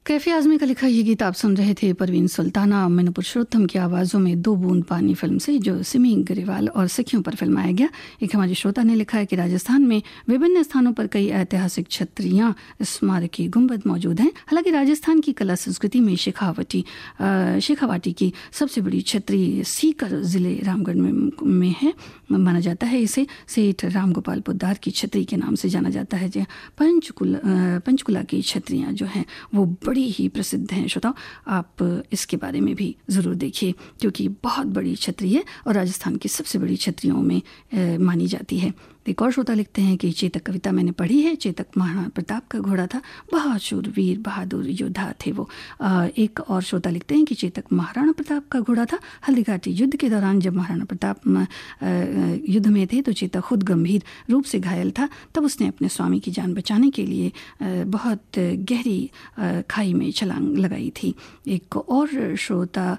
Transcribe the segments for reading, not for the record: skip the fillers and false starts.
Cafe Azmi का लिखा ये गीत आप सुन रहे थे। परवीन सुल्ताना, मीनू पुरुषोत्तम की आवाज़ों में दो बूंद पानी फिल्म से, जो सिमी ग्रेवाल और सखियों पर फिल्माया गया। एक हमारे श्रोता ने लिखा है कि राजस्थान में विभिन्न स्थानों पर कई ऐतिहासिक छतरियाँ, स्मारकी, गुंबद मौजूद हैं। हालांकि राजस्थान की कला संस्कृति में शेखावाटी की सबसे बड़ी छतरी सीकर ज़िले रामगढ़ में है। माना जाता है इसे सेठ राम गोपाल पोद्दार की छतरी के नाम से जाना जाता है। पंचकुला की छतरियाँ जो हैं वो बड़ी ही प्रसिद्ध हैं। श्रोताओ, आप इसके बारे में भी ज़रूर देखिए, क्योंकि बहुत बड़ी छतरी है और राजस्थान की सबसे बड़ी छतरियों में मानी जाती है। एक और श्रोता लिखते हैं कि चेतक कविता मैंने पढ़ी है। चेतक महाराणा प्रताप का घोड़ा था, बहुत शूरवीर बहादुर योद्धा थे वो। एक और श्रोता लिखते हैं कि चेतक महाराणा प्रताप का घोड़ा था। हल्दीघाटी युद्ध के दौरान जब महाराणा प्रताप युद्ध में थे तो चेतक खुद गंभीर रूप से घायल था। तब उसने अपने स्वामी की जान बचाने के लिए बहुत गहरी खाई में छलांग लगाई थी। एक और श्रोता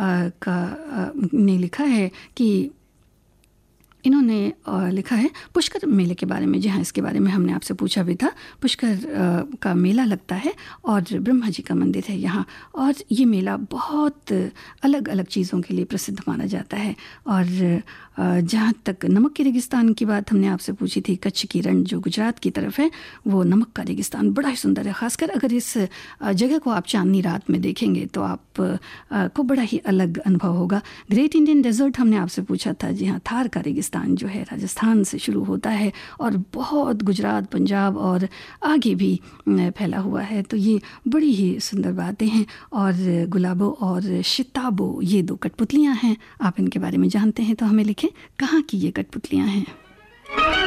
ने लिखा है कि इन्होंने लिखा है पुष्कर मेले के बारे में। जी हाँ, इसके बारे में हमने आपसे पूछा भी था। पुष्कर का मेला लगता है और ब्रह्मा जी का मंदिर है यहाँ, और ये मेला बहुत अलग अलग चीज़ों के लिए प्रसिद्ध माना जाता है। और जहाँ तक नमक के रेगिस्तान की बात हमने आपसे पूछी थी, कच्छ की रण जो गुजरात की तरफ है, वो नमक का रेगिस्तान बड़ा ही सुंदर है। खासकर अगर इस जगह को आप चांदनी रात में देखेंगे तो आप को बड़ा ही अलग अनुभव होगा। ग्रेट इंडियन डेजर्ट हमने आपसे पूछा था। जी हाँ, थार का रेगिस्तान जो है राजस्थान से शुरू होता है और बहुत गुजरात, पंजाब और आगे भी फैला हुआ है। तो ये बड़ी ही सुंदर बातें हैं। और गुलाबो और शिताबो ये दो कठपुतलियाँ हैं। आप इनके बारे में जानते हैं तो हमें लिखें, कहाँ की ये कठपुतलियाँ हैं।